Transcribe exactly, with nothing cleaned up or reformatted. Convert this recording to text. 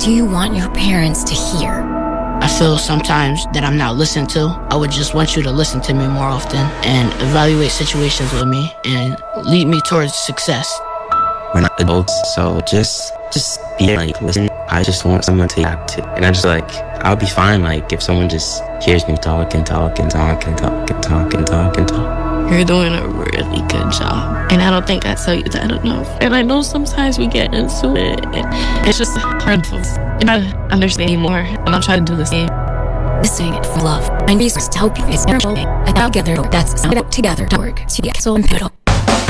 do you want your parents to hear? I feel sometimes that I'm not listened to. I would just want you to listen to me more often and evaluate situations with me and lead me towards success. We're not adults, so just just be like, listen, I just want someone to talk to. And I just like, I'll be fine, like, if someone just hears me talk and talk and talk and talk and talk and talk and talk. You're doing a really good job. And I don't think I tell you that enough. And I know sometimes we get into it. It's just hard to, and I understand you more. And I'm trying to do the same. Listening for love and resources to help you is I together. That's together to work to get so pivotal.